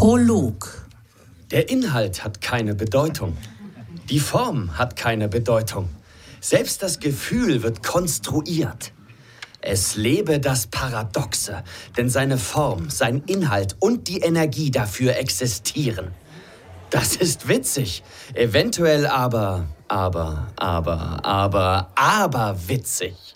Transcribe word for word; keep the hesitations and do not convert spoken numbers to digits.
Prolog. Der Inhalt hat keine Bedeutung. Die Form hat keine Bedeutung. Selbst das Gefühl wird konstruiert. Es lebe das Paradoxe, denn seine Form, sein Inhalt und die Energie dafür existieren. Das ist witzig, eventuell aber, aber, aber, aber, aber witzig.